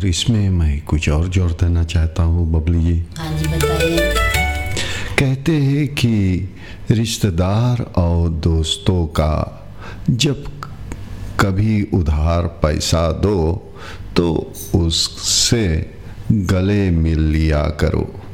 और इसमें मैं कुछ और जोड़ देना चाहता हूँ बबली जी। हाँ जी बताइए। कहते हैं कि रिश्तेदार और दोस्तों का जब कभी उधार पैसा दो तो उससे गले मिल लिया करो।